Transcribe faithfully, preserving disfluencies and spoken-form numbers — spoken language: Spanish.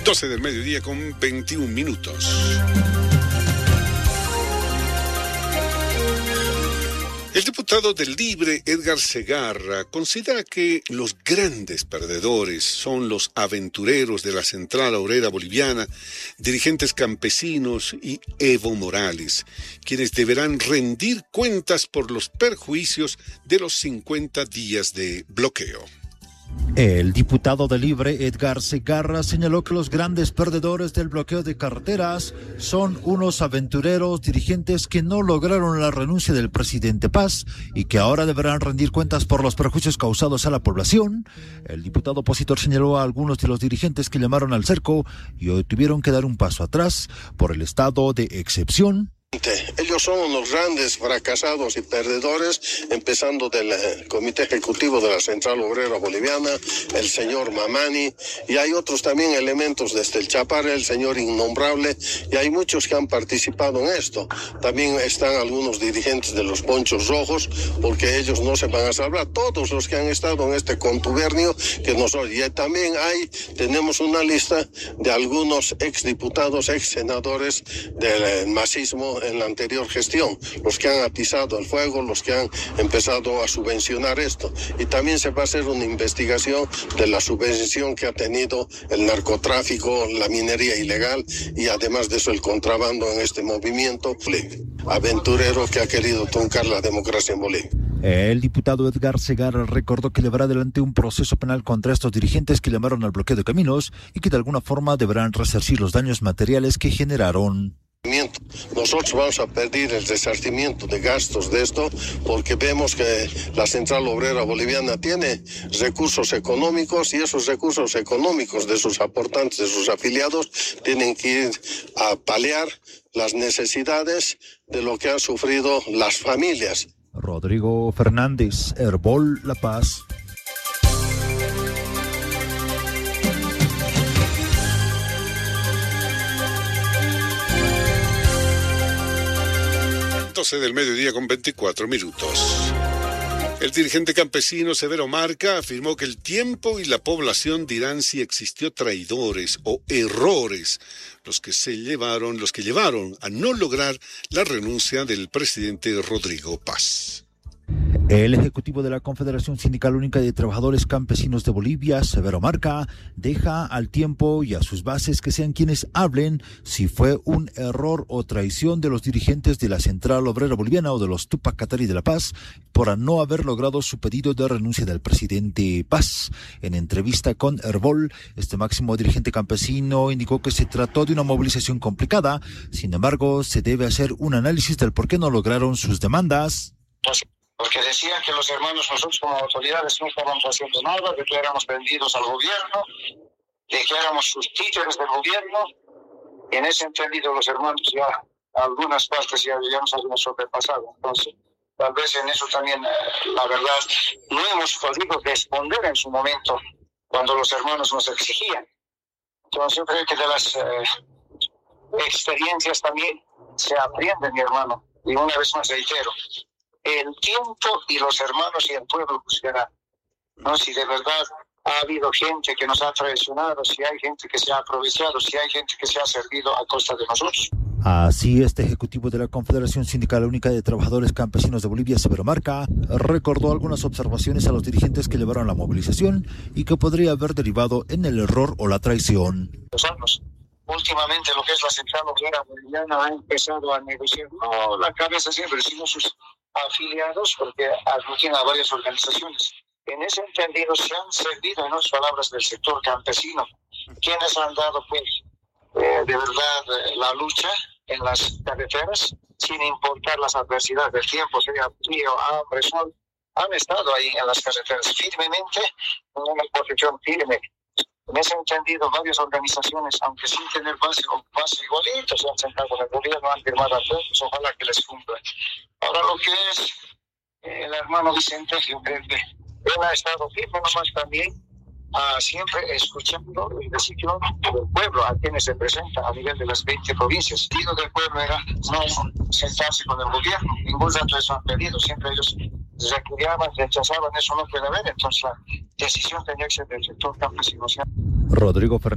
doce del mediodía con veintiún minutos. El diputado del Libre, Edgar Segarra, considera que los grandes perdedores son los aventureros de la Central Obrera Boliviana, dirigentes campesinos y Evo Morales, quienes deberán rendir cuentas por los perjuicios de los cincuenta días de bloqueo. El diputado del Libre, Edgar Segarra, señaló que los grandes perdedores del bloqueo de carreteras son unos aventureros dirigentes que no lograron la renuncia del presidente Paz y que ahora deberán rendir cuentas por los perjuicios causados a la población. El diputado opositor señaló a algunos de los dirigentes que llamaron al cerco y hoy tuvieron que dar un paso atrás por el estado de excepción. Ellos son unos grandes fracasados y perdedores, empezando del eh, Comité Ejecutivo de la Central Obrera Boliviana, el señor Mamani, y hay otros también elementos desde el Chapare, el señor Innombrable, y hay muchos que han participado en esto. También están algunos dirigentes de los Ponchos Rojos, porque ellos no se van a salvar. Todos los que han estado en este contubernio que nosotros, y también hay, tenemos una lista de algunos exdiputados, ex senadores del masismo en la anterior gestión, los que han atizado el fuego, los que han empezado a subvencionar esto. Y también se va a hacer una investigación de la subvención que ha tenido el narcotráfico, la minería ilegal y además de eso el contrabando en este movimiento aventurero que ha querido truncar la democracia en Bolivia. El diputado Edgar Segarra recordó que llevará adelante un proceso penal contra estos dirigentes que llamaron al bloqueo de caminos y que de alguna forma deberán resarcir los daños materiales que generaron. Nosotros vamos a pedir el resarcimiento de gastos de esto porque vemos que la Central Obrera Boliviana tiene recursos económicos y esos recursos económicos de sus aportantes, de sus afiliados, tienen que ir a paliar las necesidades de lo que han sufrido las familias. Rodrigo Fernández, Herbol, La Paz. doce del mediodía con veinticuatro minutos. El dirigente campesino Severo Marca afirmó que el tiempo y la población dirán si existió traidores o errores los que se llevaron, los que llevaron a no lograr la renuncia del presidente Rodrigo Paz. El ejecutivo de la Confederación Sindical Única de Trabajadores Campesinos de Bolivia, Severo Marca, deja al tiempo y a sus bases que sean quienes hablen si fue un error o traición de los dirigentes de la Central Obrera Boliviana o de los Tupac Katari de La Paz por no haber logrado su pedido de renuncia del presidente Paz. En entrevista con Herbol, este máximo dirigente campesino indicó que se trató de una movilización complicada, sin embargo, se debe hacer un análisis del por qué no lograron sus demandas. Porque decían que los hermanos, nosotros como autoridades no estábamos haciendo nada, de que éramos vendidos al gobierno, de que éramos sus títeres del gobierno, y en ese entendido los hermanos ya, algunas partes ya, ya nos habíamos sobrepasado. Entonces, tal vez en eso también, eh, la verdad, no hemos podido responder en su momento cuando los hermanos nos exigían. Entonces yo creo que de las eh, experiencias también se aprende, mi hermano, y una vez más reitero, el tiempo y los hermanos y el pueblo juzgarán, ¿no? Si de verdad ha habido gente que nos ha traicionado, si hay gente que se ha aprovechado, si hay gente que se ha servido a costa de nosotros. Así, este ejecutivo de la Confederación Sindical Única de Trabajadores Campesinos de Bolivia, Severo Marca, recordó algunas observaciones a los dirigentes que llevaron la movilización y que podría haber derivado en el error o la traición. Los años. Últimamente lo que es la Central Obrera Boliviana ha empezado a negociar, no la cabeza siempre, sino sus afiliados, porque aglutina a varias organizaciones. En ese entendido se han servido, en otras palabras, del sector campesino, quienes han dado, pues, eh, de verdad, eh, la lucha en las carreteras, sin importar las adversidades del tiempo, sea frío, hambre, sol, han estado ahí en las carreteras firmemente, en una posición firme. En ese entendido, varias organizaciones, aunque sin tener base o base igualito, se han sentado con el gobierno, han firmado acuerdos, ojalá que les cumplan. Ahora, lo que es eh, el hermano Vicente, yo creo que él ha estado firme nomás también, uh, siempre escuchando la decisión del pueblo, a quienes se presenta a nivel de las veinte provincias. El pedido del pueblo era no sentarse con el gobierno, ningún dato de eso han pedido, siempre ellos repudiaban, rechazaban, eso no puede haber, entonces la decisión tenía que ser del sector campesino. Rodrigo Fernández.